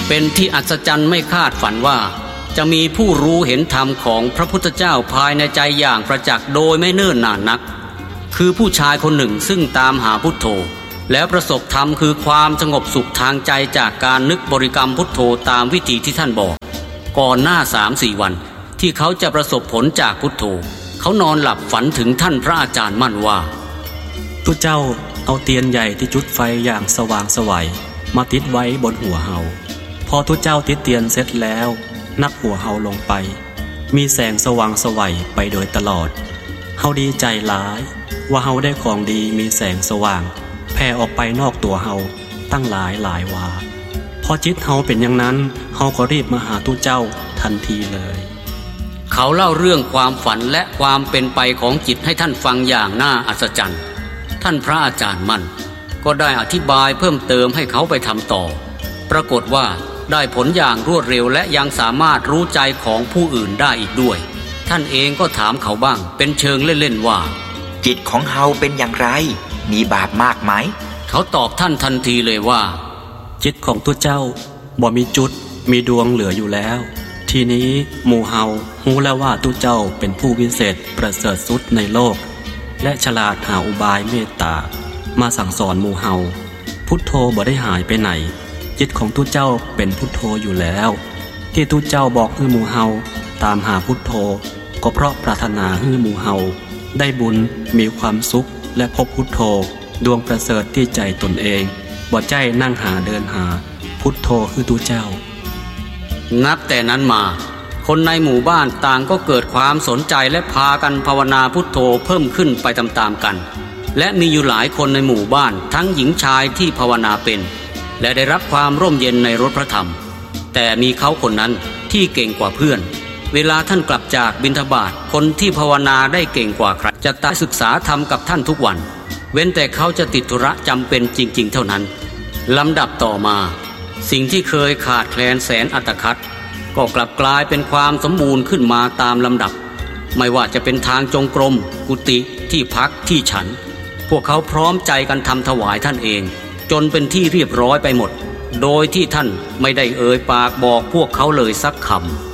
เป็นที่อัศจรรย์ไม่คาดฝันว่าจะมีผู้รู้เห็นธรรมของพระพุทธเจ้าภายในใจอย่างประจักษ์โดยไม่เนิ่นนานนักคือผู้ชายคนหนึ่งซึ่งตามหาพุทโธแล้วประสบธรรมคือความสงบสุขทางใจจากการนึกบริกรรมพุทโธตามวิธีที่ท่านบอกก่อนหน้า 3-4 วันที่เขาจะประสบผลจากพุทโธเขานอนหลับฝันถึงท่านพระอาจารย์มั่นว่าทุกเจ้าเอาเทียนใหญ่ที่จุดไฟอย่างสว่างไสวมาติดไว้บนหัวเฮาพอทุกเจ้าติดเทียนเสร็จแล้วนับหัวเฮาลงไปมีแสงสว่างไสวไปโดยตลอดเฮาดีใจหลายว่าเฮาได้ของดีมีแสงสว่างแผ่ออกไปนอกตัวเฮาตั้งหลายวาพอจิตเฮาเป็นอย่างนั้นเฮาก็รีบมาหาทุกเจ้าทันทีเลยเขาเล่าเรื่องความฝันและความเป็นไปของจิตให้ท่านฟังอย่างน่าอัศจรรย์ท่านพระอาจารย์มั่นก็ได้อธิบายเพิ่มเติมให้เขาไปทำต่อปรากฏว่าได้ผลอย่างรวดเร็วและยังสามารถรู้ใจของผู้อื่นได้อีกด้วยท่านเองก็ถามเขาบ้างเป็นเชิงเล่นๆว่าจิตของเฮาเป็นอย่างไรมีบาปมากไหมเขาตอบท่านทันทีเลยว่าจิตของตัวเจ้าบ่มีจุดมีดวงเหลืออยู่แล้วทีนี้หมู่เฮารู้แล้วว่าตัวเจ้าเป็นผู้วิเศษประเสริฐสุดในโลกและฉลาดหาอุบายเมตตามาสั่งสอนหมู่เฮาพุทโธบ่ได้หายไปไหนจิตของตัวเจ้าเป็นพุทโธอยู่แล้วที่ตัวเจ้าบอกให้หมู่เฮาตามหาพุทโธก็เพราะปรารถนาให้หมู่เฮาได้บุญมีความสุขและพบพุทโธดวงประเสริฐที่ใจตนเองบ่ใจนั่งหาเดินหาพุทโธคือตัวเจ้านับแต่นั้นมาคนในหมู่บ้านต่างก็เกิดความสนใจและพากันภาวนาพุทโธเพิ่มขึ้นไปตามๆกันและมีอยู่หลายคนในหมู่บ้านทั้งหญิงชายที่ภาวนาเป็นและได้รับความร่มเย็นในรสพระธรรมแต่มีเขาคนนั้นที่เก่งกว่าเพื่อนเวลาท่านกลับจากบิณฑบาตคนที่ภาวนาได้เก่งกว่าใครจะตั้งศึกษาธรรมกับท่านทุกวันเว้นแต่เขาจะติดธุระจำเป็นจริงๆเท่านั้นลำดับต่อมาสิ่งที่เคยขาดแคลนแสนอัตคัดก็กลับกลายเป็นความสมบูรณ์ขึ้นมาตามลำดับไม่ว่าจะเป็นทางจงกรมกุฏิที่พักที่ฉันพวกเขาพร้อมใจกันทำถวายท่านเองจนเป็นที่เรียบร้อยไปหมดโดยที่ท่านไม่ได้เอ่ยปากบอกพวกเขาเลยสักคำ